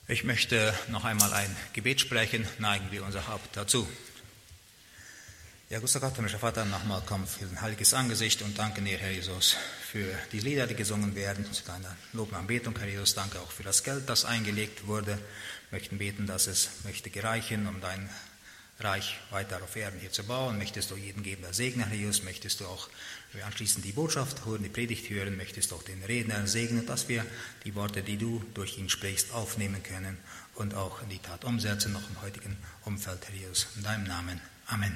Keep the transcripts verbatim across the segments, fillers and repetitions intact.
Ich möchte noch einmal ein Gebet sprechen, neigen wir unser Haupt dazu. Ja, großer Gott, himmlischer Vater, nochmal kommen für dein heiliges Angesicht und danke dir, Herr Jesus, für die Lieder, die gesungen werden, zu deiner Lob und Anbetung, Herr Jesus. Danke auch für das Geld, das eingelegt wurde. Wir möchten beten, dass es möchte gereichen, um dein Reich weiter auf Erden hier zu bauen. Möchtest du jeden geben, der segnen, Herr Jesus. Möchtest du auch anschließend die Botschaft hören, die Predigt hören. Möchtest du auch den Redner segnen, dass wir die Worte, die du durch ihn sprichst, aufnehmen können und auch in die Tat umsetzen, noch im heutigen Umfeld, Herr Jesus. In deinem Namen. Amen.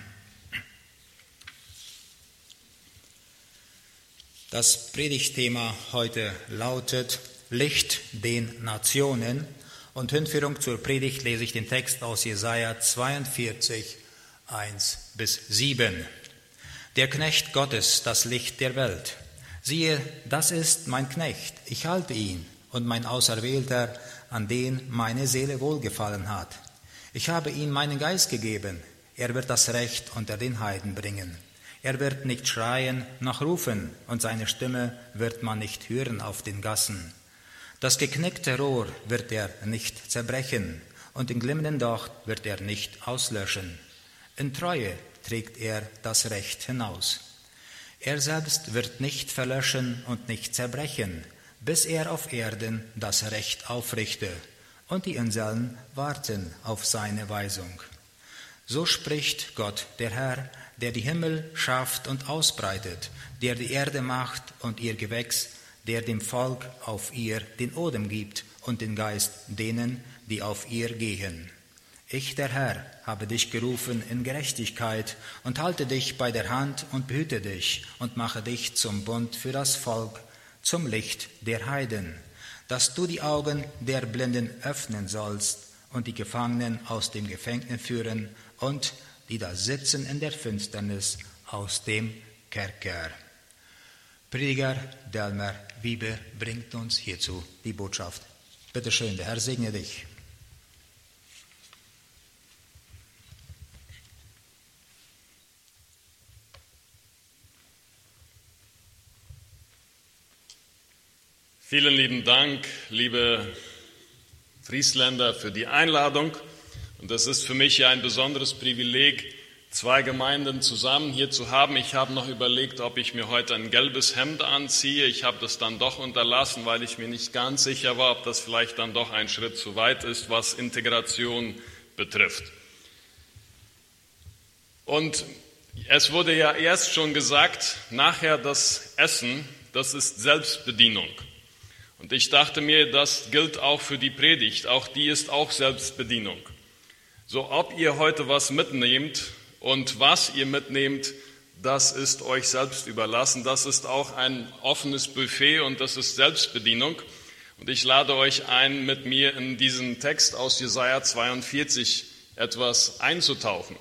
Das Predigtthema heute lautet Licht den Nationen. Und Hinführung zur Predigt lese ich den Text aus Jesaja zweiundvierzig, eins bis sieben. Der Knecht Gottes, das Licht der Welt. Siehe, das ist mein Knecht, ich halte ihn, und mein Auserwählter, an den meine Seele wohlgefallen hat. Ich habe ihm meinen Geist gegeben, er wird das Recht unter den Heiden bringen. Er wird nicht schreien noch rufen, und seine Stimme wird man nicht hören auf den Gassen. Das geknickte Rohr wird er nicht zerbrechen, und den glimmenden Docht wird er nicht auslöschen. In Treue trägt er das Recht hinaus. Er selbst wird nicht verlöschen und nicht zerbrechen, bis er auf Erden das Recht aufrichte, und die Inseln warten auf seine Weisung. So spricht Gott, der Herr, der die Himmel schafft und ausbreitet, der die Erde macht und ihr Gewächs, der dem Volk auf ihr den Odem gibt und den Geist denen, die auf ihr gehen. Ich, der Herr, habe dich gerufen in Gerechtigkeit und halte dich bei der Hand und behüte dich und mache dich zum Bund für das Volk, zum Licht der Heiden, dass du die Augen der Blinden öffnen sollst und die Gefangenen aus dem Gefängnis führen und die da sitzen in der Finsternis aus dem Kerker. Prediger Delmer Wiebe bringt uns hierzu die Botschaft. Bitte schön, der Herr segne dich. Vielen lieben Dank, liebe Friesländer, für die Einladung. Und das ist für mich ja ein besonderes Privileg, zwei Gemeinden zusammen hier zu haben. Ich habe noch überlegt, ob ich mir heute ein gelbes Hemd anziehe. Ich habe das dann doch unterlassen, weil ich mir nicht ganz sicher war, ob das vielleicht dann doch ein Schritt zu weit ist, was Integration betrifft. Und es wurde ja erst schon gesagt, nachher das Essen, das ist Selbstbedienung. Und ich dachte mir, das gilt auch für die Predigt. Auch die ist auch Selbstbedienung. So, ob ihr heute was mitnehmt und was ihr mitnehmt, das ist euch selbst überlassen. Das ist auch ein offenes Buffet und das ist Selbstbedienung. Und ich lade euch ein, mit mir in diesen Text aus Jesaja zweiundvierzig etwas einzutauchen.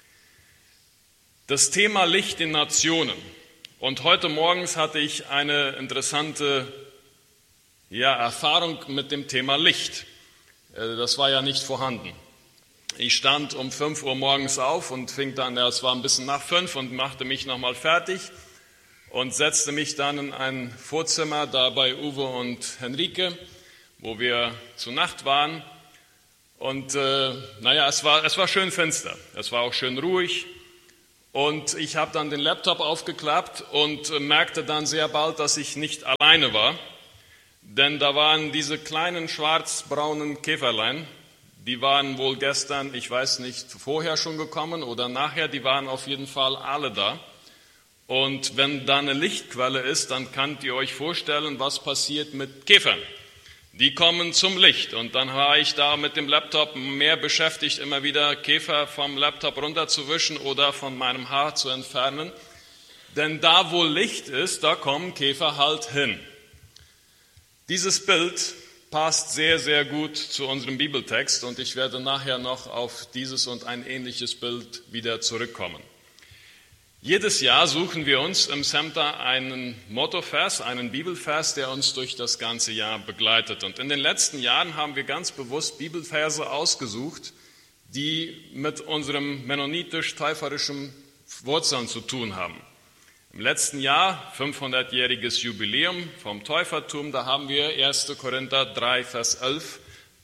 Das Thema Licht in Nationen. Und heute morgens hatte ich eine interessante ja, Erfahrung mit dem Thema Licht. Das war ja nicht vorhanden. Ich stand um fünf Uhr morgens auf und fing dann, ja, es war ein bisschen nach fünf und machte mich nochmal fertig und setzte mich dann in ein Vorzimmer da bei Uwe und Henrike, wo wir zu Nacht waren. Und äh, naja, es war, es war schön finster, es war auch schön ruhig. Und ich habe dann den Laptop aufgeklappt und äh, merkte dann sehr bald, dass ich nicht alleine war. Denn da waren diese kleinen schwarz-braunen Käferlein. Die waren wohl gestern, ich weiß nicht, vorher schon gekommen oder nachher, die waren auf jeden Fall alle da. Und wenn da eine Lichtquelle ist, dann könnt ihr euch vorstellen, was passiert mit Käfern. Die kommen zum Licht und dann war ich da mit dem Laptop mehr beschäftigt, immer wieder Käfer vom Laptop runterzuwischen oder von meinem Haar zu entfernen. Denn da, wo Licht ist, da kommen Käfer halt hin. Dieses Bild passt sehr, sehr gut zu unserem Bibeltext und ich werde nachher noch auf dieses und ein ähnliches Bild wieder zurückkommen. Jedes Jahr suchen wir uns im Center einen Mottovers, einen Bibelvers, der uns durch das ganze Jahr begleitet. Und in den letzten Jahren haben wir ganz bewusst Bibelverse ausgesucht, die mit unserem mennonitisch-täuferischen Wurzeln zu tun haben. Im letzten Jahr, fünfhundertjähriges Jubiläum vom Täufertum, da haben wir erster Korinther drei, Vers elf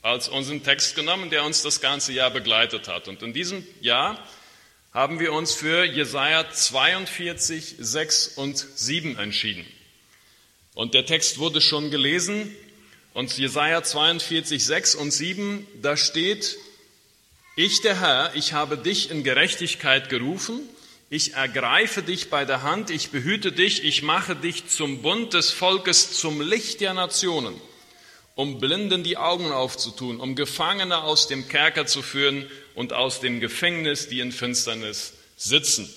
als unseren Text genommen, der uns das ganze Jahr begleitet hat. Und in diesem Jahr haben wir uns für Jesaja zweiundvierzig, sechs und sieben entschieden. Und der Text wurde schon gelesen. Und Jesaja zweiundvierzig, sechs und sieben, da steht: Ich, der Herr, ich habe dich in Gerechtigkeit gerufen. Ich ergreife dich bei der Hand, ich behüte dich, ich mache dich zum Bund des Volkes, zum Licht der Nationen, um Blinden die Augen aufzutun, um Gefangene aus dem Kerker zu führen und aus dem Gefängnis, die in Finsternis sitzen.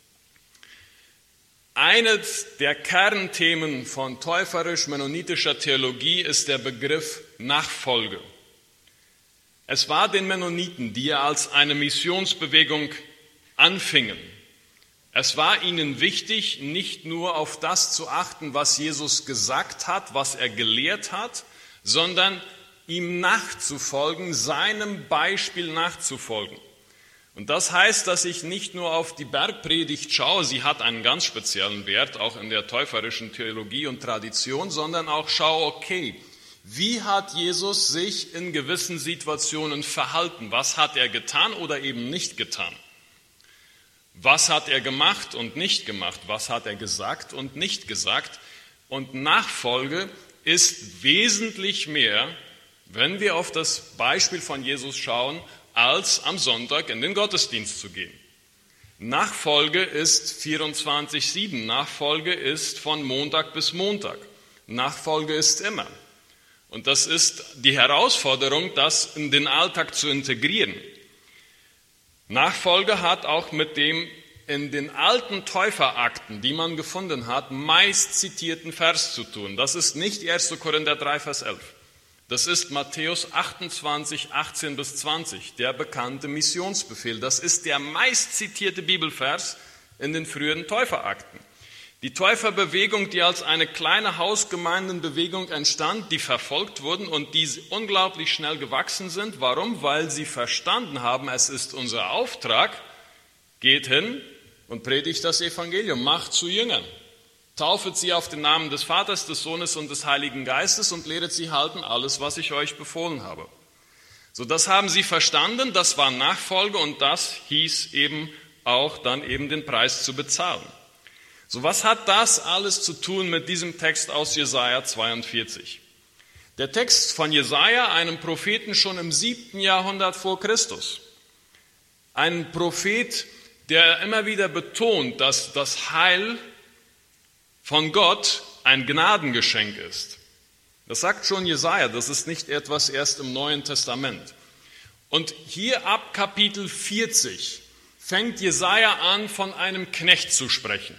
Eines der Kernthemen von täuferisch-mennonitischer Theologie ist der Begriff Nachfolge. Es war den Mennoniten, die ja als eine Missionsbewegung anfingen. Es war ihnen wichtig, nicht nur auf das zu achten, was Jesus gesagt hat, was er gelehrt hat, sondern ihm nachzufolgen, seinem Beispiel nachzufolgen. Und das heißt, dass ich nicht nur auf die Bergpredigt schaue, sie hat einen ganz speziellen Wert, auch in der täuferischen Theologie und Tradition, sondern auch schaue, okay, wie hat Jesus sich in gewissen Situationen verhalten? Was hat er getan oder eben nicht getan? Was hat er gemacht und nicht gemacht? Was hat er gesagt und nicht gesagt? Und Nachfolge ist wesentlich mehr, wenn wir auf das Beispiel von Jesus schauen, als am Sonntag in den Gottesdienst zu gehen. Nachfolge ist vierundzwanzig sieben. Nachfolge ist von Montag bis Montag. Nachfolge ist immer. Und das ist die Herausforderung, das in den Alltag zu integrieren. Nachfolge hat auch mit dem in den alten Täuferakten, die man gefunden hat, meist zitierten Vers zu tun. Das ist nicht erster Korinther drei, Vers elf. Das ist Matthäus achtundzwanzig, achtzehn bis zwanzig, der bekannte Missionsbefehl. Das ist der meist zitierte Bibelvers in den früheren Täuferakten. Die Täuferbewegung, die als eine kleine Hausgemeindenbewegung entstand, die verfolgt wurden und die unglaublich schnell gewachsen sind. Warum? Weil sie verstanden haben, es ist unser Auftrag, geht hin und predigt das Evangelium, macht zu Jüngern. Taufet sie auf den Namen des Vaters, des Sohnes und des Heiligen Geistes und lehret sie halten alles, was ich euch befohlen habe. So, das haben sie verstanden, das war Nachfolge und das hieß eben auch dann eben den Preis zu bezahlen. So, was hat das alles zu tun mit diesem Text aus Jesaja zweiundvierzig? Der Text von Jesaja, einem Propheten schon im siebten Jahrhundert vor Christus. Ein Prophet, der immer wieder betont, dass das Heil von Gott ein Gnadengeschenk ist. Das sagt schon Jesaja, das ist nicht etwas erst im Neuen Testament. Und hier ab Kapitel vierzig fängt Jesaja an, von einem Knecht zu sprechen.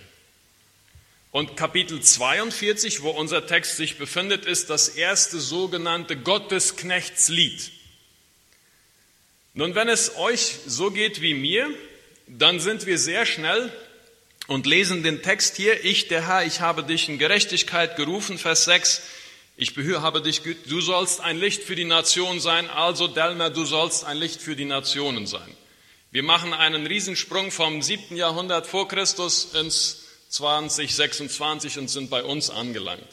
Und Kapitel zweiundvierzig, wo unser Text sich befindet, ist das erste sogenannte Gottesknechtslied. Nun, wenn es euch so geht wie mir, dann sind wir sehr schnell und lesen den Text hier. Ich, der Herr, ich habe dich in Gerechtigkeit gerufen, Vers sechs. Ich habe dich, du sollst ein Licht für die Nation sein, also Delmer, du sollst ein Licht für die Nationen sein. Wir machen einen Riesensprung vom siebten Jahrhundert vor Christus ins zwanzig sechsundzwanzig und sind bei uns angelangt.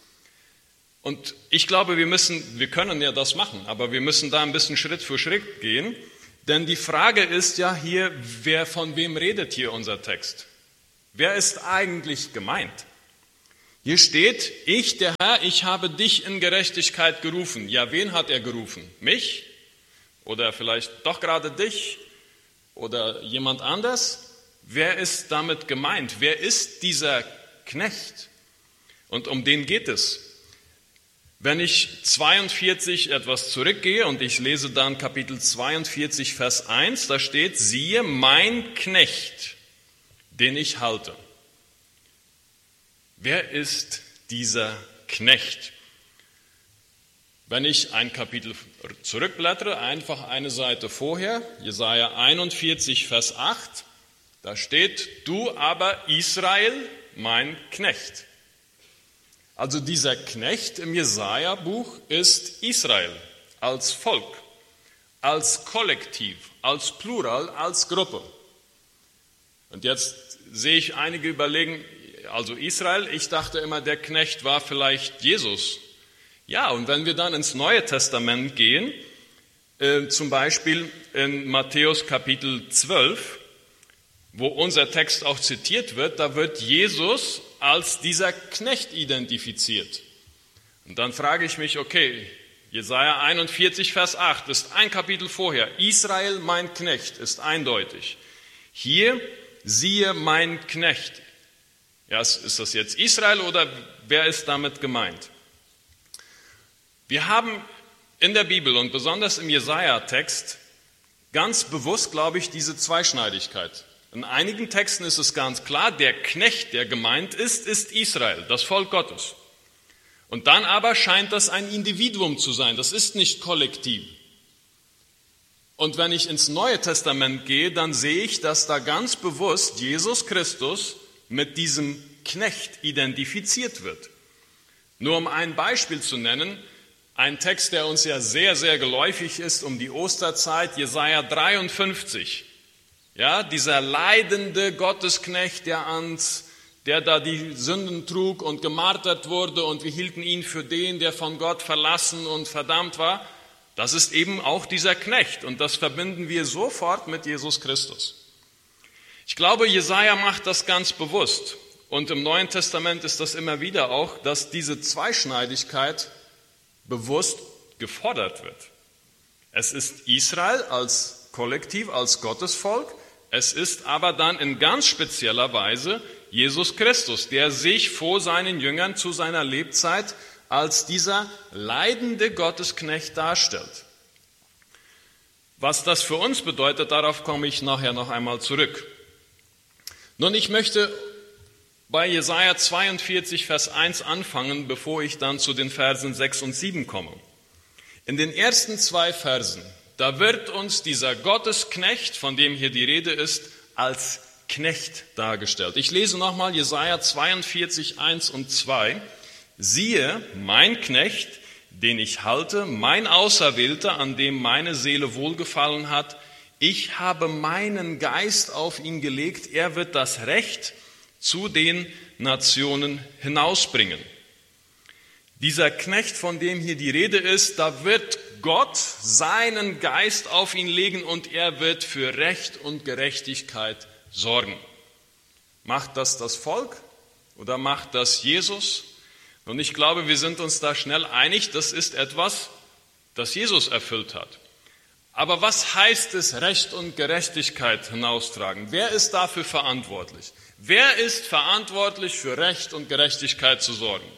Und ich glaube, wir müssen, wir können ja das machen, aber wir müssen da ein bisschen Schritt für Schritt gehen, denn die Frage ist ja hier, wer von wem redet hier unser Text? Wer ist eigentlich gemeint? Hier steht, ich, der Herr, ich habe dich in Gerechtigkeit gerufen. Ja, wen hat er gerufen? Mich? Oder vielleicht doch gerade dich? Oder jemand anders? Wer ist damit gemeint? Wer ist dieser Knecht? Und um den geht es. Wenn ich zweiundvierzig etwas zurückgehe und ich lese dann Kapitel zweiundvierzig, Vers eins, da steht, siehe, mein Knecht, den ich halte. Wer ist dieser Knecht? Wenn ich ein Kapitel zurückblättere, einfach eine Seite vorher, Jesaja einundvierzig, Vers acht, da steht, du aber Israel, mein Knecht. Also dieser Knecht im Jesaja-Buch ist Israel als Volk, als Kollektiv, als Plural, als Gruppe. Und jetzt sehe ich einige überlegen, also Israel, ich dachte immer, der Knecht war vielleicht Jesus. Ja, und wenn wir dann ins Neue Testament gehen, Äh, zum Beispiel in Matthäus Kapitel zwölf, wo unser Text auch zitiert wird, da wird Jesus als dieser Knecht identifiziert. Und dann frage ich mich, okay, Jesaja einundvierzig, Vers acht ist ein Kapitel vorher. Israel, mein Knecht, ist eindeutig. Hier, siehe mein Knecht. Ja, ist das jetzt Israel oder wer ist damit gemeint? Wir haben in der Bibel und besonders im Jesaja-Text ganz bewusst, glaube ich, diese Zweischneidigkeit. In einigen Texten ist es ganz klar, der Knecht, der gemeint ist, ist Israel, das Volk Gottes. Und dann aber scheint das ein Individuum zu sein, das ist nicht kollektiv. Und wenn ich ins Neue Testament gehe, dann sehe ich, dass da ganz bewusst Jesus Christus mit diesem Knecht identifiziert wird. Nur um ein Beispiel zu nennen, ein Text, der uns ja sehr, sehr geläufig ist um die Osterzeit, Jesaja dreiundfünfzig. Ja, dieser leidende Gottesknecht, der ans der da die Sünden trug und gemartert wurde und wir hielten ihn für den, der von Gott verlassen und verdammt war, das ist eben auch dieser Knecht und das verbinden wir sofort mit Jesus Christus. Ich glaube, Jesaja macht das ganz bewusst und im Neuen Testament ist das immer wieder auch, dass diese Zweischneidigkeit bewusst gefordert wird. Es ist Israel als Kollektiv, als Gottesvolk, es ist aber dann in ganz spezieller Weise Jesus Christus, der sich vor seinen Jüngern zu seiner Lebzeit als dieser leidende Gottesknecht darstellt. Was das für uns bedeutet, darauf komme ich nachher noch einmal zurück. Nun, ich möchte bei Jesaja zweiundvierzig, Vers eins anfangen, bevor ich dann zu den Versen sechs und sieben komme. In den ersten zwei Versen, da wird uns dieser Gottesknecht, von dem hier die Rede ist, als Knecht dargestellt. Ich lese nochmal Jesaja zweiundvierzig, eins und zwei. Siehe, mein Knecht, den ich halte, mein Auserwählter, an dem meine Seele wohlgefallen hat, ich habe meinen Geist auf ihn gelegt, er wird das Recht zu den Nationen hinausbringen. Dieser Knecht, von dem hier die Rede ist, da wird Gott seinen Geist auf ihn legen und er wird für Recht und Gerechtigkeit sorgen. Macht das das Volk oder macht das Jesus? Und ich glaube, wir sind uns da schnell einig, das ist etwas, das Jesus erfüllt hat. Aber was heißt es, Recht und Gerechtigkeit hinaustragen? Wer ist dafür verantwortlich? Wer ist verantwortlich für Recht und Gerechtigkeit zu sorgen?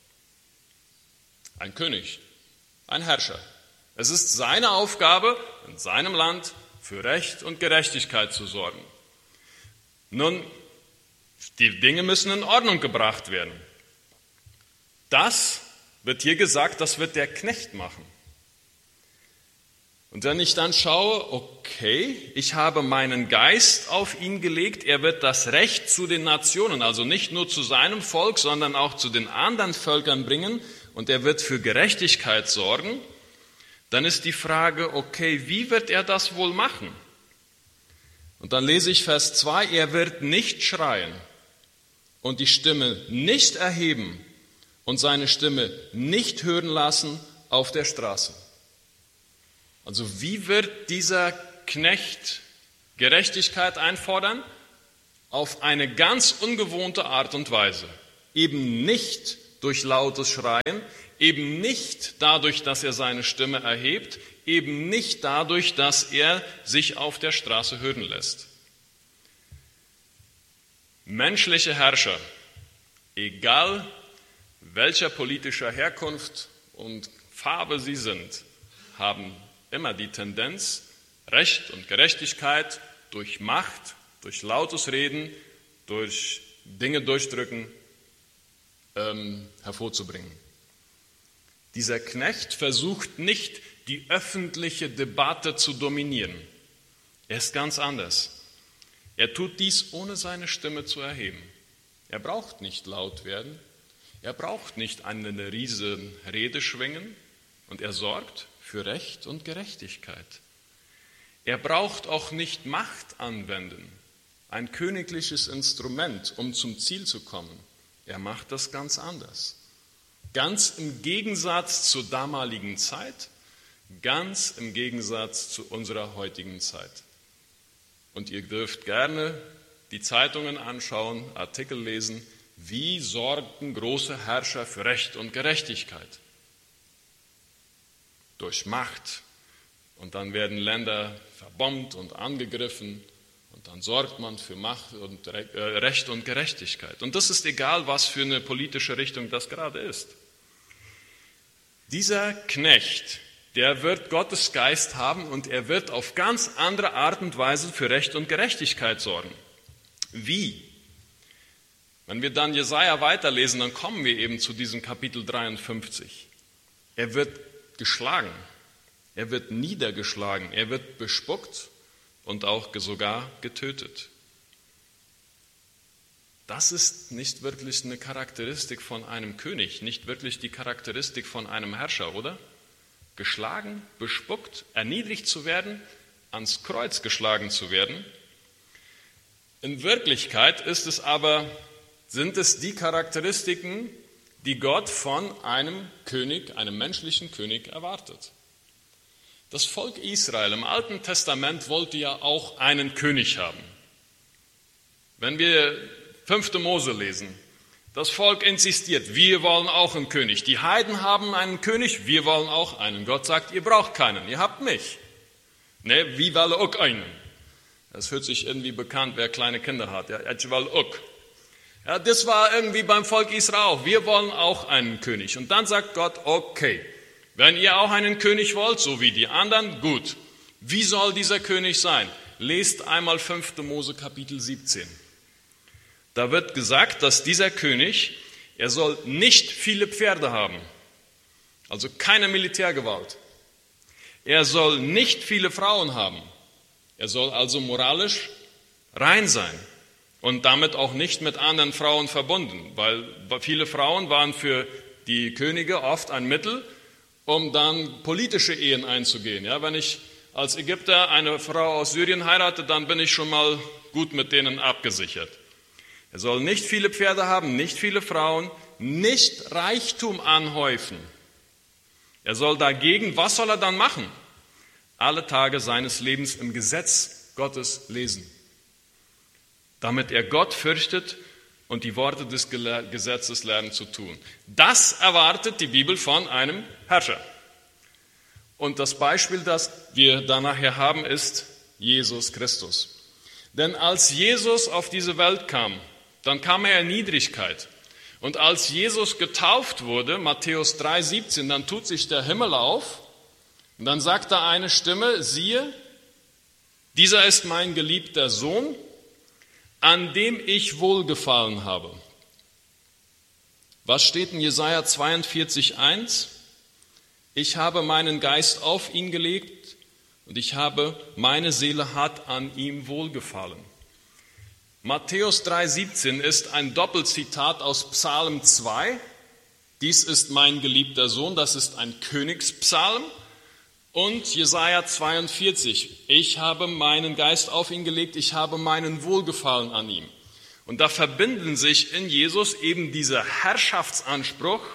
Ein König, ein Herrscher. Es ist seine Aufgabe, in seinem Land für Recht und Gerechtigkeit zu sorgen. Nun, die Dinge müssen in Ordnung gebracht werden. Das wird hier gesagt, das wird der Knecht machen. Und wenn ich dann schaue, okay, ich habe meinen Geist auf ihn gelegt, er wird das Recht zu den Nationen, also nicht nur zu seinem Volk, sondern auch zu den anderen Völkern bringen und er wird für Gerechtigkeit sorgen, dann ist die Frage, okay, wie wird er das wohl machen? Und dann lese ich Vers zwei, er wird nicht schreien und die Stimme nicht erheben und seine Stimme nicht hören lassen auf der Straße. Also wie wird dieser Knecht Gerechtigkeit einfordern? Auf eine ganz ungewohnte Art und Weise. Eben nicht durch lautes Schreien, eben nicht dadurch, dass er seine Stimme erhebt, eben nicht dadurch, dass er sich auf der Straße hören lässt. Menschliche Herrscher, egal welcher politischer Herkunft und Farbe sie sind, haben immer die Tendenz, Recht und Gerechtigkeit durch Macht, durch lautes Reden, durch Dinge durchdrücken, ähm, hervorzubringen. Dieser Knecht versucht nicht, die öffentliche Debatte zu dominieren. Er ist ganz anders. Er tut dies, ohne seine Stimme zu erheben. Er braucht nicht laut werden. Er braucht nicht eine riesen Rede schwingen. Und er sorgt für Recht und Gerechtigkeit. Er braucht auch nicht Macht anwenden, ein königliches Instrument, um zum Ziel zu kommen. Er macht das ganz anders. Ganz im Gegensatz zur damaligen Zeit, Ganz im Gegensatz zu unserer heutigen Zeit. Und ihr dürft gerne die Zeitungen anschauen, Artikel lesen, wie sorgten große Herrscher für Recht und Gerechtigkeit? Durch Macht. Und dann werden Länder verbombt und angegriffen. Und dann sorgt man für Macht und Recht und Gerechtigkeit. Und das ist egal, was für eine politische Richtung das gerade ist. Dieser Knecht, der wird Gottes Geist haben und er wird auf ganz andere Art und Weise für Recht und Gerechtigkeit sorgen. Wie? Wenn wir dann Jesaja weiterlesen, dann kommen wir eben zu diesem Kapitel dreiundfünfzig. Er wird geschlagen, er wird niedergeschlagen, er wird bespuckt und auch sogar getötet. Das ist nicht wirklich eine Charakteristik von einem König, nicht wirklich die Charakteristik von einem Herrscher, oder? Geschlagen, bespuckt, erniedrigt zu werden, ans Kreuz geschlagen zu werden. In Wirklichkeit ist es aber, sind es die Charakteristiken, die Gott von einem König, einem menschlichen König erwartet. Das Volk Israel im Alten Testament wollte ja auch einen König haben. Wenn wir fünfte Mose lesen, das Volk insistiert, wir wollen auch einen König. Die Heiden haben einen König, wir wollen auch einen. Gott sagt, ihr braucht keinen, ihr habt mich. Ne, wie will auch einen? Das hört sich irgendwie bekannt, wer kleine Kinder hat. Ja, ich will auch. Ja, das war irgendwie beim Volk Israel auch. Wir wollen auch einen König. Und dann sagt Gott, okay, wenn ihr auch einen König wollt, so wie die anderen, gut. Wie soll dieser König sein? Lest einmal fünfte Mose Kapitel siebzehn. Da wird gesagt, dass dieser König, er soll nicht viele Pferde haben, also keine Militärgewalt. Er soll nicht viele Frauen haben. Er soll also moralisch rein sein und damit auch nicht mit anderen Frauen verbunden, weil viele Frauen waren für die Könige oft ein Mittel, um dann politische Ehen einzugehen. Ja, wenn ich als Ägypter eine Frau aus Syrien heirate, dann bin ich schon mal gut mit denen abgesichert. Er soll nicht viele Pferde haben, nicht viele Frauen, nicht Reichtum anhäufen. Er soll dagegen, was soll er dann machen? Alle Tage seines Lebens im Gesetz Gottes lesen, damit er Gott fürchtet und die Worte des Gesetzes lernen zu tun. Das erwartet die Bibel von einem Herrscher. Und das Beispiel, das wir da nachher haben, ist Jesus Christus. Denn als Jesus auf diese Welt kam, dann kam er in Niedrigkeit. Und als Jesus getauft wurde, Matthäus drei siebzehn, dann tut sich der Himmel auf und dann sagt da eine Stimme, siehe, dieser ist mein geliebter Sohn, an dem ich wohlgefallen habe. Was steht in Jesaja zweiundvierzig eins? Ich habe meinen Geist auf ihn gelegt und ich habe, meine Seele hat an ihm wohlgefallen. Matthäus drei siebzehn ist ein Doppelzitat aus Psalm zwei. Dies ist mein geliebter Sohn, das ist ein Königspsalm. Und Jesaja zweiundvierzig, ich habe meinen Geist auf ihn gelegt, ich habe meinen Wohlgefallen an ihm. Und da verbinden sich in Jesus eben dieser Herrschaftsanspruch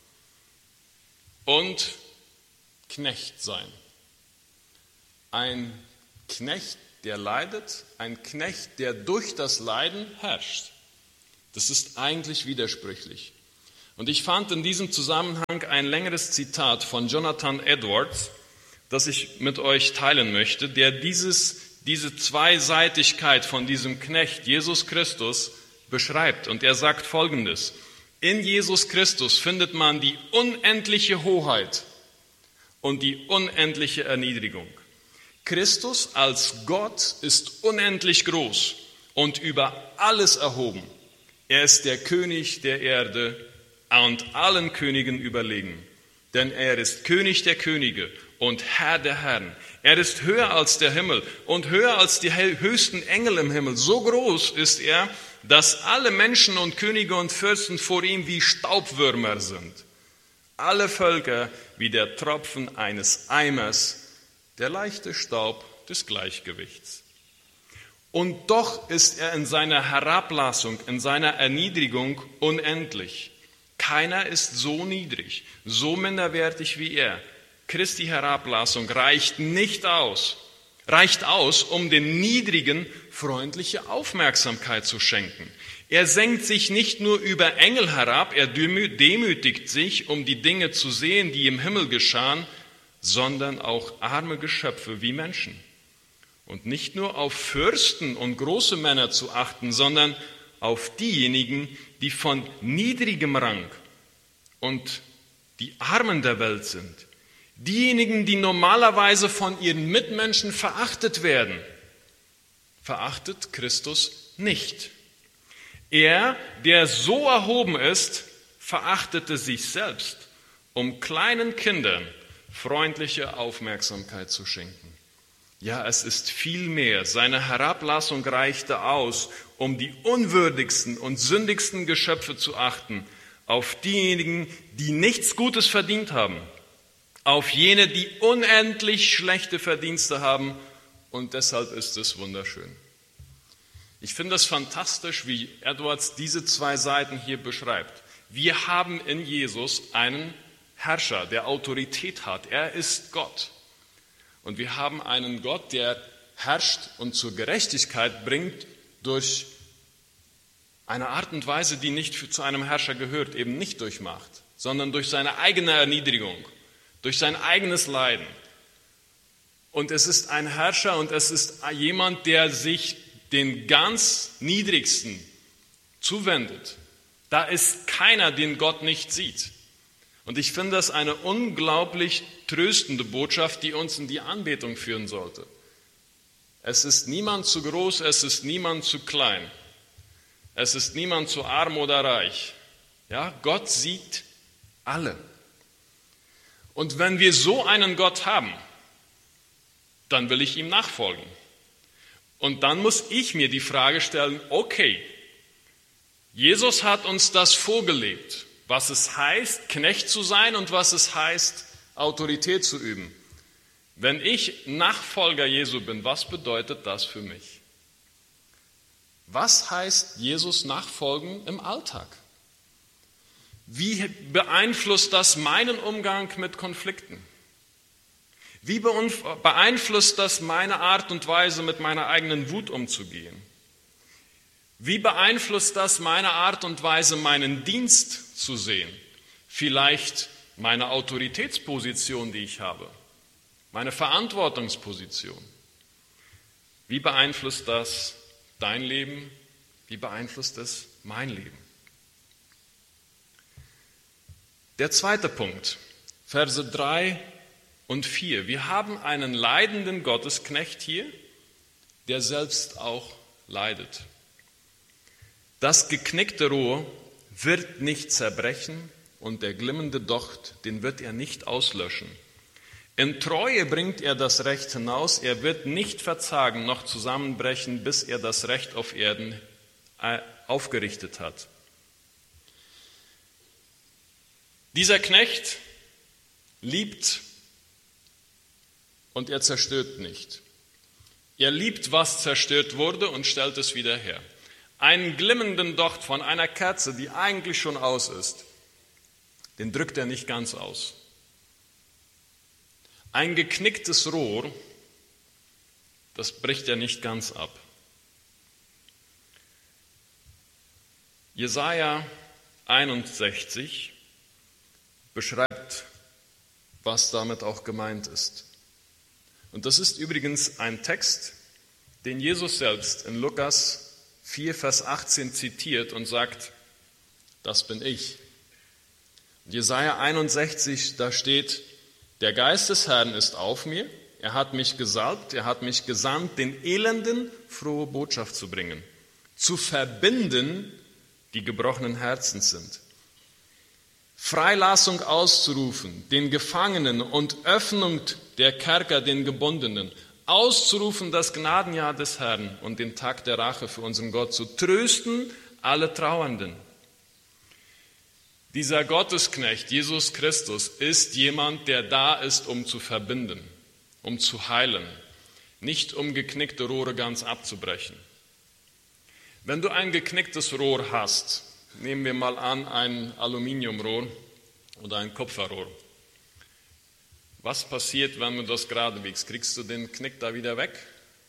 und Knechtsein. Ein Knecht, der leidet, ein Knecht, der durch das Leiden herrscht. Das ist eigentlich widersprüchlich. Und ich fand in diesem Zusammenhang ein längeres Zitat von Jonathan Edwards, das ich mit euch teilen möchte, der dieses, diese Zweiseitigkeit von diesem Knecht Jesus Christus beschreibt. Und er sagt Folgendes: In Jesus Christus findet man die unendliche Hoheit und die unendliche Erniedrigung. Christus als Gott ist unendlich groß und über alles erhoben. Er ist der König der Erde und allen Königen überlegen. Denn er ist König der Könige und Herr der Herren. Er ist höher als der Himmel und höher als die höchsten Engel im Himmel. So groß ist er, dass alle Menschen und Könige und Fürsten vor ihm wie Staubwürmer sind. Alle Völker wie der Tropfen eines Eimers, der leichte Staub des Gleichgewichts. Und doch ist er in seiner Herablassung, in seiner Erniedrigung unendlich. Keiner ist so niedrig, so minderwertig wie er. Christi Herablassung reicht nicht aus, reicht aus, um den Niedrigen freundliche Aufmerksamkeit zu schenken. Er senkt sich nicht nur über Engel herab, er demütigt sich, um die Dinge zu sehen, die im Himmel geschahen, sondern auch arme Geschöpfe wie Menschen. Und nicht nur auf Fürsten und große Männer zu achten, sondern auf diejenigen, die von niedrigem Rang und die Armen der Welt sind. Diejenigen, die normalerweise von ihren Mitmenschen verachtet werden, verachtet Christus nicht. Er, der so erhoben ist, verachtete sich selbst, um kleinen Kindern freundliche Aufmerksamkeit zu schenken. Ja, es ist viel mehr. Seine Herablassung reichte aus, um die unwürdigsten und sündigsten Geschöpfe zu achten, auf diejenigen, die nichts Gutes verdient haben, auf jene, die unendlich schlechte Verdienste haben, und deshalb ist es wunderschön. Ich finde es fantastisch, wie Edwards diese zwei Seiten hier beschreibt. Wir haben in Jesus einen Herrscher, der Autorität hat. Er ist Gott. Und wir haben einen Gott, der herrscht und zur Gerechtigkeit bringt durch eine Art und Weise, die nicht zu einem Herrscher gehört, eben nicht durch Macht, sondern durch seine eigene Erniedrigung, durch sein eigenes Leiden. Und es ist ein Herrscher und es ist jemand, der sich den ganz Niedrigsten zuwendet. Da ist keiner, den Gott nicht sieht. Und ich finde das eine unglaublich tröstende Botschaft, die uns in die Anbetung führen sollte. Es ist niemand zu groß, es ist niemand zu klein. Es ist niemand zu arm oder reich. Ja, Gott sieht alle. Und wenn wir so einen Gott haben, dann will ich ihm nachfolgen. Und dann muss ich mir die Frage stellen, okay, Jesus hat uns das vorgelebt, was es heißt, Knecht zu sein und was es heißt, Autorität zu üben. Wenn ich Nachfolger Jesu bin, was bedeutet das für mich? Was heißt Jesus nachfolgen im Alltag? Wie beeinflusst das meinen Umgang mit Konflikten? Wie beeinflusst das meine Art und Weise, mit meiner eigenen Wut umzugehen? Wie beeinflusst das meine Art und Weise, meinen Dienst zu sehen? Vielleicht meine Autoritätsposition, die ich habe, meine Verantwortungsposition. Wie beeinflusst das dein Leben? Wie beeinflusst es mein Leben? Der zweite Punkt, Verse drei und vier. Wir haben einen leidenden Gottesknecht hier, der selbst auch leidet. Das geknickte Rohr wird nicht zerbrechen und der glimmende Docht, den wird er nicht auslöschen. In Treue bringt er das Recht hinaus, er wird nicht verzagen noch zusammenbrechen, bis er das Recht auf Erden aufgerichtet hat. Dieser Knecht liebt und er zerstört nicht. Er liebt, was zerstört wurde und stellt es wieder her. Einen glimmenden Docht von einer Kerze, die eigentlich schon aus ist, den drückt er nicht ganz aus. Ein geknicktes Rohr, das bricht er nicht ganz ab. Jesaja einundsechzig beschreibt, was damit auch gemeint ist. Und das ist übrigens ein Text, den Jesus selbst in Lukas vier, Vers achtzehn zitiert und sagt, das bin ich. Und Jesaja einundsechzig, da steht, der Geist des Herrn ist auf mir, er hat mich gesalbt, er hat mich gesandt, den Elenden frohe Botschaft zu bringen, zu verbinden, die gebrochenen Herzens sind, Freilassung auszurufen, den Gefangenen und Öffnung der Kerker den Gebundenen, auszurufen das Gnadenjahr des Herrn und den Tag der Rache für unseren Gott, zu trösten alle Trauernden. Dieser Gottesknecht, Jesus Christus, ist jemand, der da ist, um zu verbinden, um zu heilen, nicht um geknickte Rohre ganz abzubrechen. Wenn du ein geknicktes Rohr hast, nehmen wir mal an ein Aluminiumrohr oder ein Kupferrohr. Was passiert, wenn du das gerade biegst? Kriegst du den Knick da wieder weg?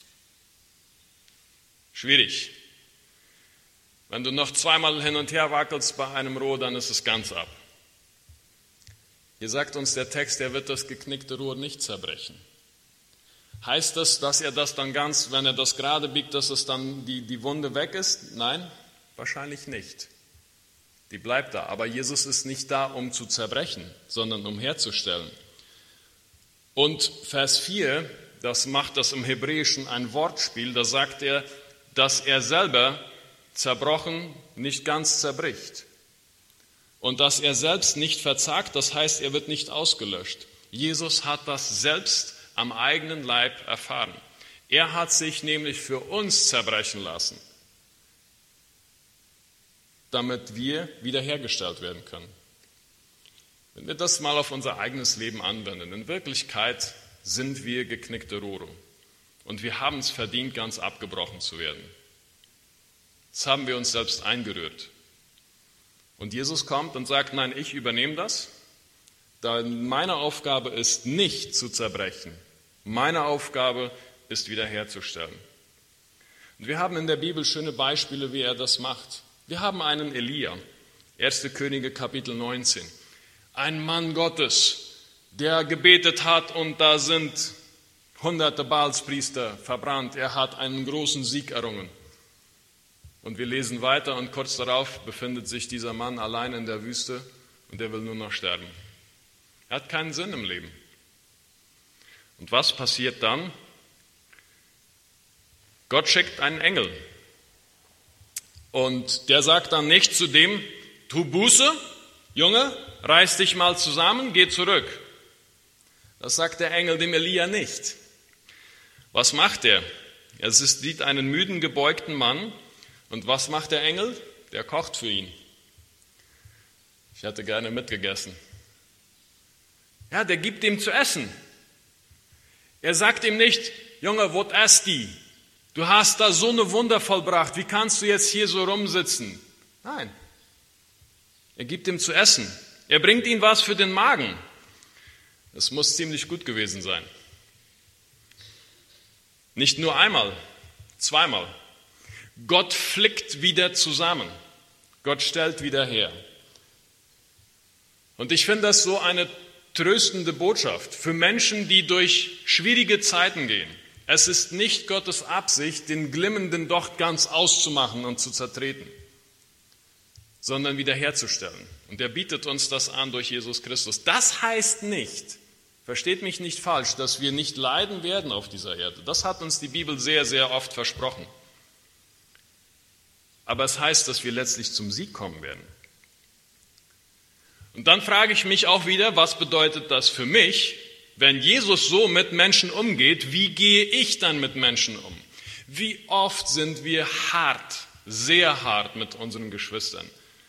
Schwierig. Wenn du noch zweimal hin und her wackelst bei einem Rohr, dann ist es ganz ab. Hier sagt uns der Text, er wird das geknickte Rohr nicht zerbrechen. Heißt das, dass er das dann ganz, wenn er das gerade biegt, dass es dann die, die Wunde weg ist? Nein, wahrscheinlich nicht. Die bleibt da. Aber Jesus ist nicht da, um zu zerbrechen, sondern um herzustellen. Und Vers vier, das macht das im Hebräischen ein Wortspiel, da sagt er, dass er selber zerbrochen nicht ganz zerbricht. Und dass er selbst nicht verzagt, das heißt, er wird nicht ausgelöscht. Jesus hat das selbst am eigenen Leib erfahren. Er hat sich nämlich für uns zerbrechen lassen, damit wir wiederhergestellt werden können. Wenn wir das mal auf unser eigenes Leben anwenden, in Wirklichkeit sind wir geknickte Rohre. Und wir haben es verdient, ganz abgebrochen zu werden. Das haben wir uns selbst eingerührt. Und Jesus kommt und sagt, nein, ich übernehme das. Denn meine Aufgabe ist nicht zu zerbrechen. Meine Aufgabe ist wiederherzustellen. Und wir haben in der Bibel schöne Beispiele, wie er das macht. Wir haben einen Elia, erste Könige Kapitel neunzehn. Ein Mann Gottes, der gebetet hat und da sind hunderte Baalspriester verbrannt. Er hat einen großen Sieg errungen. Und wir lesen weiter und kurz darauf befindet sich dieser Mann allein in der Wüste und er will nur noch sterben. Er hat keinen Sinn im Leben. Und was passiert dann? Gott schickt einen Engel. Und der sagt dann nicht zu dem, tu Buße, Junge, reiß dich mal zusammen, geh zurück. Das sagt der Engel dem Elia nicht. Was macht er? Er sieht einen müden, gebeugten Mann. Und was macht der Engel? Der kocht für ihn. Ich hätte gerne mitgegessen. Ja, der gibt ihm zu essen. Er sagt ihm nicht, Junge, wo esst die? Du hast da so eine Wunder vollbracht, wie kannst du jetzt hier so rumsitzen? Nein, er gibt ihm zu essen. Er bringt ihm was für den Magen. Das muss ziemlich gut gewesen sein. Nicht nur einmal, zweimal. Gott flickt wieder zusammen. Gott stellt wieder her. Und ich finde das so eine tröstende Botschaft für Menschen, die durch schwierige Zeiten gehen. Es ist nicht Gottes Absicht, den glimmenden Docht ganz auszumachen und zu zertreten, sondern wiederherzustellen. Und er bietet uns das an durch Jesus Christus. Das heißt nicht, versteht mich nicht falsch, dass wir nicht leiden werden auf dieser Erde. Das hat uns die Bibel sehr, sehr oft versprochen. Aber es heißt, dass wir letztlich zum Sieg kommen werden. Und dann frage ich mich auch wieder, was bedeutet das für mich, wenn Jesus so mit Menschen umgeht, wie gehe ich dann mit Menschen um? Wie oft sind wir hart, sehr hart mit unseren Geschwistern?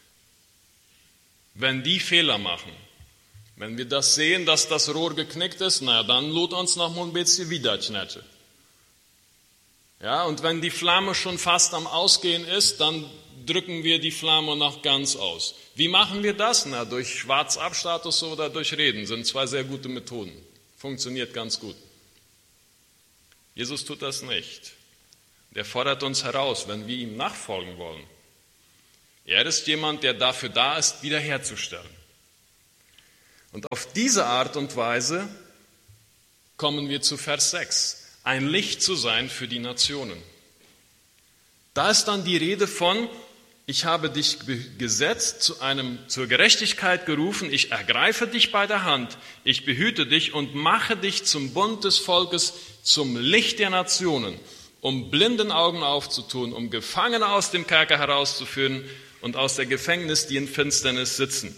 Wenn die Fehler machen, wenn wir das sehen, dass das Rohr geknickt ist, na dann lohnt uns noch mal ein bisschen wiederknete. Ja, und wenn die Flamme schon fast am Ausgehen ist, dann drücken wir die Flamme noch ganz aus. Wie machen wir das? Na, durch Schwarzabstatus oder durch Reden sind zwei sehr gute Methoden. Funktioniert ganz gut. Jesus tut das nicht. Der fordert uns heraus, wenn wir ihm nachfolgen wollen. Er ist jemand, der dafür da ist, wiederherzustellen. Und auf diese Art und Weise kommen wir zu Vers sechs. Ein Licht zu sein für die Nationen. Da ist dann die Rede von, ich habe dich gesetzt, zu einem, zur Gerechtigkeit gerufen, ich ergreife dich bei der Hand, ich behüte dich und mache dich zum Bund des Volkes, zum Licht der Nationen, um blinden Augen aufzutun, um Gefangene aus dem Kerker herauszuführen und aus der Gefängnis, die in Finsternis sitzen.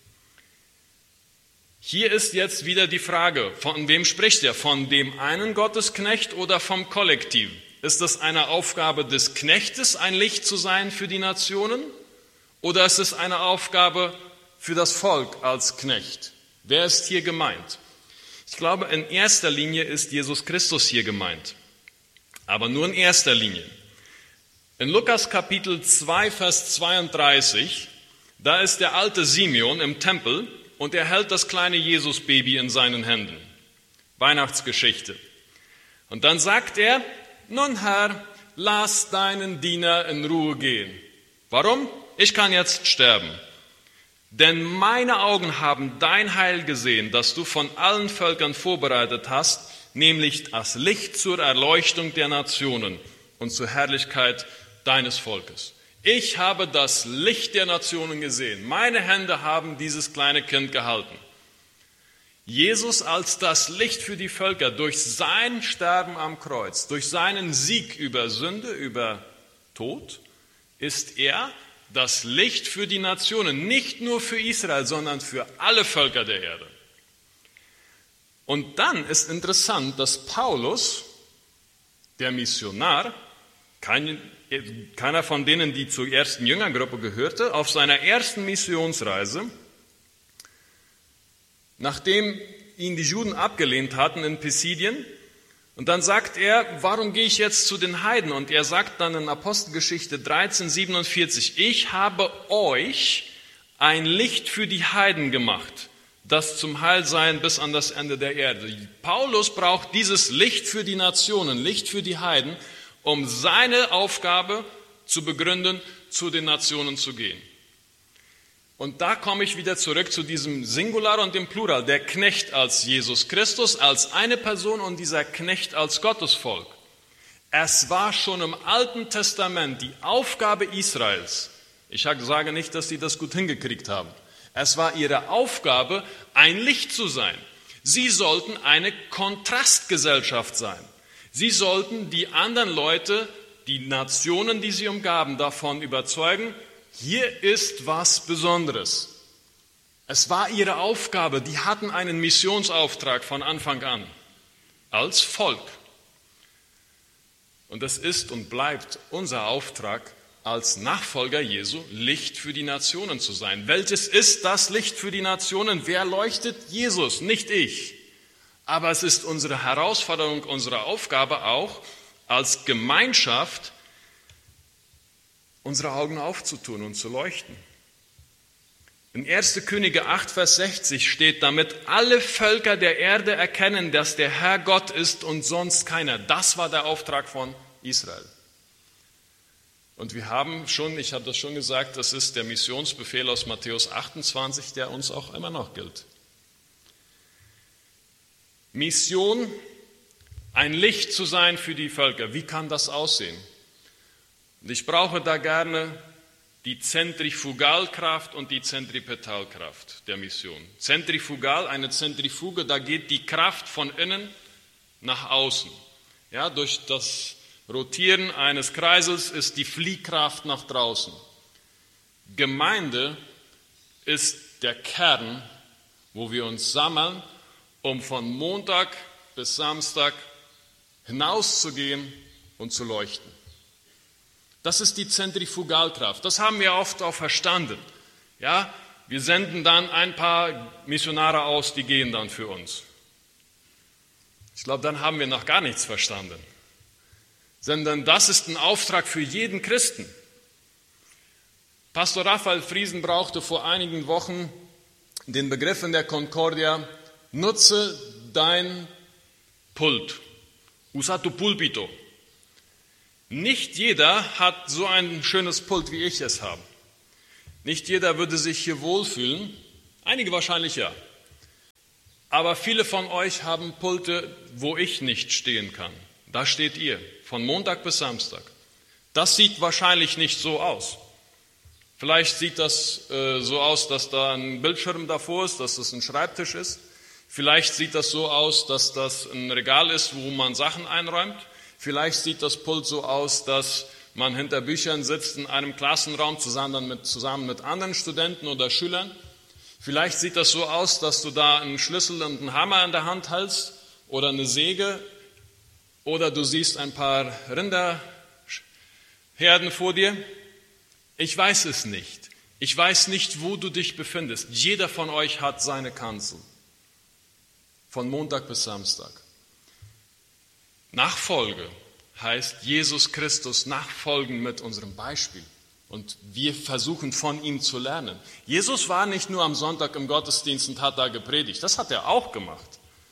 Hier ist jetzt wieder die Frage, von wem spricht er? Von dem einen Gottesknecht oder vom Kollektiv? Ist es eine Aufgabe des Knechtes, ein Licht zu sein für die Nationen? Oder ist es eine Aufgabe für das Volk als Knecht? Wer ist hier gemeint? Ich glaube, in erster Linie ist Jesus Christus hier gemeint. Aber nur in erster Linie. In Lukas Kapitel zwei, Vers zweiunddreißig, da ist der alte Simeon im Tempel, und er hält das kleine Jesusbaby in seinen Händen. Weihnachtsgeschichte. Und dann sagt er, nun Herr, lass deinen Diener in Ruhe gehen. Warum? Ich kann jetzt sterben. Denn meine Augen haben dein Heil gesehen, das du von allen Völkern vorbereitet hast, nämlich das Licht zur Erleuchtung der Nationen und zur Herrlichkeit deines Volkes. Ich habe das Licht der Nationen gesehen. Meine Hände haben dieses kleine Kind gehalten. Jesus als das Licht für die Völker, durch sein Sterben am Kreuz, durch seinen Sieg über Sünde, über Tod, ist er das Licht für die Nationen, nicht nur für Israel, sondern für alle Völker der Erde. Und dann ist interessant, dass Paulus, der Missionar, kein, keiner von denen, die zur ersten Jüngergruppe gehörte, auf seiner ersten Missionsreise, nachdem ihn die Juden abgelehnt hatten in Pisidien, und dann sagt er, warum gehe ich jetzt zu den Heiden? Und er sagt dann in Apostelgeschichte dreizehn siebenundvierzig, ich habe euch ein Licht für die Heiden gemacht, das zum Heil sein bis an das Ende der Erde. Paulus braucht dieses Licht für die Nationen, Licht für die Heiden, um seine Aufgabe zu begründen, zu den Nationen zu gehen. Und da komme ich wieder zurück zu diesem Singular und dem Plural, der Knecht als Jesus Christus, als eine Person und dieser Knecht als Gottesvolk. Es war schon im Alten Testament die Aufgabe Israels, ich sage nicht, dass sie das gut hingekriegt haben, es war ihre Aufgabe, ein Licht zu sein. Sie sollten eine Kontrastgesellschaft sein. Sie sollten die anderen Leute, die Nationen, die sie umgaben, davon überzeugen, hier ist was Besonderes. Es war ihre Aufgabe, die hatten einen Missionsauftrag von Anfang an, als Volk. Und es ist und bleibt unser Auftrag, als Nachfolger Jesu Licht für die Nationen zu sein. Welches ist das Licht für die Nationen? Wer leuchtet? Jesus, nicht ich. Aber es ist unsere Herausforderung, unsere Aufgabe auch, als Gemeinschaft unsere Augen aufzutun und zu leuchten. In erster Könige acht, Vers sechzig steht, damit alle Völker der Erde erkennen, dass der Herr Gott ist und sonst keiner. Das war der Auftrag von Israel. Und wir haben schon, ich habe das schon gesagt, das ist der Missionsbefehl aus Matthäus achtundzwanzig, der uns auch immer noch gilt. Mission, ein Licht zu sein für die Völker. Wie kann das aussehen? Und ich brauche da gerne die Zentrifugalkraft und die Zentripetalkraft der Mission. Zentrifugal, eine Zentrifuge, da geht die Kraft von innen nach außen. Ja, durch das Rotieren eines Kreisels ist die Fliehkraft nach draußen. Gemeinde ist der Kern, wo wir uns sammeln, um von Montag bis Samstag hinauszugehen und zu leuchten. Das ist die Zentrifugalkraft. Das haben wir oft auch verstanden. Ja, wir senden dann ein paar Missionare aus, die gehen dann für uns. Ich glaube, dann haben wir noch gar nichts verstanden. Sondern das ist ein Auftrag für jeden Christen. Pastor Raphael Friesen brauchte vor einigen Wochen den Begriff in der Concordia, nutze dein Pult. Usa tu pulpito. Nicht jeder hat so ein schönes Pult, wie ich es habe. Nicht jeder würde sich hier wohlfühlen. Einige wahrscheinlich ja. Aber viele von euch haben Pulte, wo ich nicht stehen kann. Da steht ihr, von Montag bis Samstag. Das sieht wahrscheinlich nicht so aus. Vielleicht sieht das äh, so aus, dass da ein Bildschirm davor ist, dass das ein Schreibtisch ist. Vielleicht sieht das so aus, dass das ein Regal ist, wo man Sachen einräumt. Vielleicht sieht das Pult so aus, dass man hinter Büchern sitzt in einem Klassenraum zusammen mit, zusammen mit anderen Studenten oder Schülern. Vielleicht sieht das so aus, dass du da einen Schlüssel und einen Hammer in der Hand hältst oder eine Säge oder du siehst ein paar Rinderherden vor dir. Ich weiß es nicht. Ich weiß nicht, wo du dich befindest. Jeder von euch hat seine Kanzel. Von Montag bis Samstag. Nachfolge heißt Jesus Christus nachfolgen mit unserem Beispiel. Und wir versuchen von ihm zu lernen. Jesus war nicht nur am Sonntag im Gottesdienst und hat da gepredigt. Das hat er auch gemacht.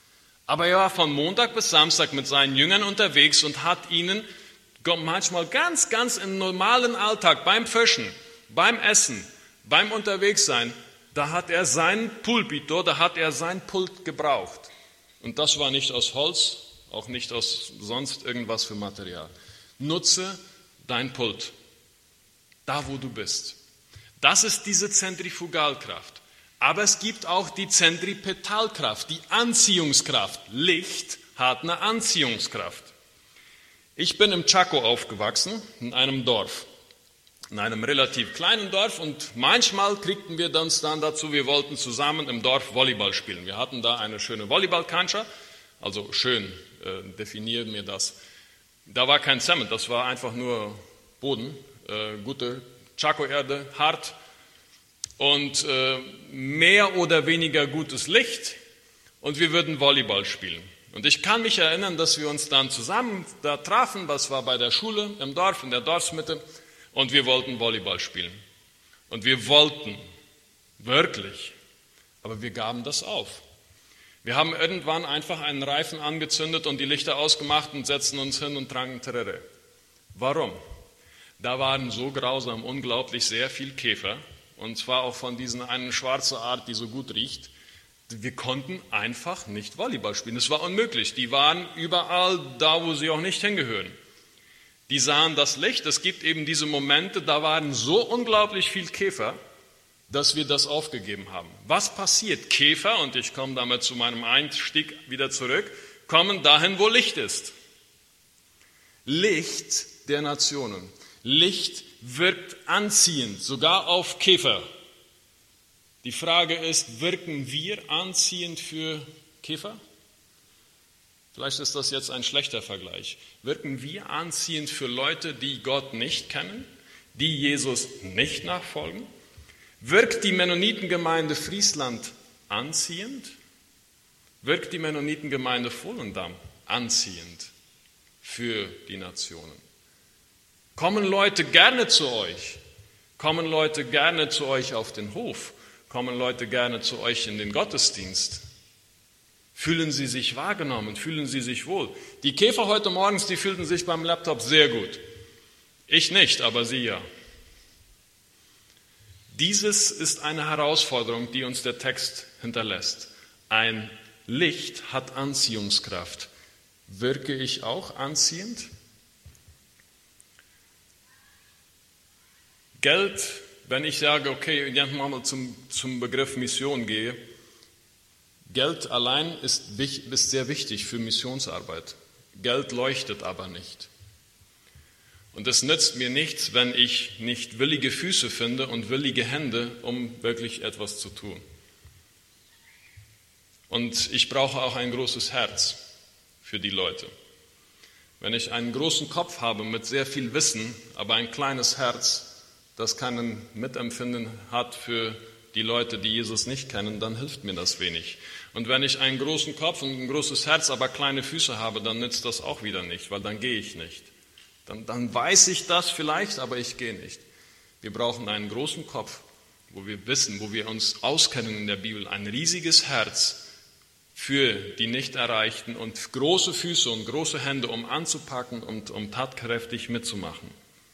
Aber er war von Montag bis Samstag mit seinen Jüngern unterwegs und hat ihnen manchmal ganz, ganz im normalen Alltag, beim Fischen, beim Essen, beim Unterwegssein, da hat er sein Pulpito, da hat er sein Pult gebraucht. Und das war nicht aus Holz, auch nicht aus sonst irgendwas für Material. Nutze dein Pult, da wo du bist. Das ist diese Zentrifugalkraft. Aber es gibt auch die Zentripetalkraft, die Anziehungskraft. Licht hat eine Anziehungskraft. Ich bin im Chaco aufgewachsen, in einem Dorf, in einem relativ kleinen Dorf, und manchmal kriegten wir uns dann dazu, wir wollten zusammen im Dorf Volleyball spielen. Wir hatten da eine schöne Volleyballkancha, also schön, äh, definieren wir das. Da war kein Zement, das war einfach nur Boden, äh, gute Chaco-Erde, hart und äh, mehr oder weniger gutes Licht, und wir würden Volleyball spielen. Und ich kann mich erinnern, dass wir uns dann zusammen da trafen, das war bei der Schule im Dorf, in der Dorfsmitte, und wir wollten Volleyball spielen. Und wir wollten, wirklich, aber wir gaben das auf. Wir haben irgendwann einfach einen Reifen angezündet und die Lichter ausgemacht und setzten uns hin und tranken Terere. Warum? Da waren so grausam, unglaublich sehr viel Käfer, und zwar auch von diesen einen schwarzen Art, die so gut riecht. Wir konnten einfach nicht Volleyball spielen. Es war unmöglich. Die waren überall da, wo sie auch nicht hingehören. Die sahen das Licht. Es gibt eben diese Momente, da waren so unglaublich viel Käfer, dass wir das aufgegeben haben. Was passiert? Käfer, und ich komme damit zu meinem Einstieg wieder zurück, kommen dahin, wo Licht ist. Licht der Nationen. Licht wirkt anziehend, sogar auf Käfer. Die Frage ist, wirken wir anziehend für Käfer? Vielleicht ist das jetzt ein schlechter Vergleich. Wirken wir anziehend für Leute, die Gott nicht kennen, die Jesus nicht nachfolgen? Wirkt die Mennonitengemeinde Friesland anziehend? Wirkt die Mennonitengemeinde Volendam anziehend für die Nationen? Kommen Leute gerne zu euch? Kommen Leute gerne zu euch auf den Hof? Kommen Leute gerne zu euch in den Gottesdienst? Fühlen sie sich wahrgenommen? Fühlen sie sich wohl? Die Käfer heute morgens, die fühlten sich beim Laptop sehr gut. Ich nicht, aber sie ja. Dieses ist eine Herausforderung, die uns der Text hinterlässt. Ein Licht hat Anziehungskraft. Wirke ich auch anziehend? Geld, wenn ich sage, okay, jetzt mal zum, zum Begriff Mission gehe, Geld allein ist, ist sehr wichtig für Missionsarbeit. Geld leuchtet aber nicht. Und es nützt mir nichts, wenn ich nicht willige Füße finde und willige Hände, um wirklich etwas zu tun. Und ich brauche auch ein großes Herz für die Leute. Wenn ich einen großen Kopf habe mit sehr viel Wissen, aber ein kleines Herz, das kein Mitempfinden hat für die Leute, die Jesus nicht kennen, dann hilft mir das wenig. Und wenn ich einen großen Kopf und ein großes Herz, aber kleine Füße habe, dann nützt das auch wieder nicht, weil dann gehe ich nicht. Dann, dann weiß ich das vielleicht, aber ich gehe nicht. Wir brauchen einen großen Kopf, wo wir wissen, wo wir uns auskennen in der Bibel, ein riesiges Herz für die Nicht-Erreichten und große Füße und große Hände, um anzupacken und um tatkräftig mitzumachen.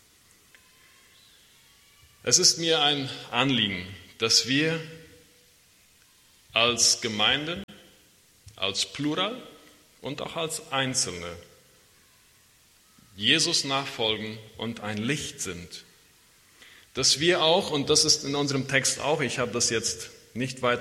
Es ist mir ein Anliegen, dass wir als Gemeinde, als Plural und auch als Einzelne Jesus nachfolgen und ein Licht sind. Dass wir auch, und das ist in unserem Text auch, ich habe das jetzt nicht weiter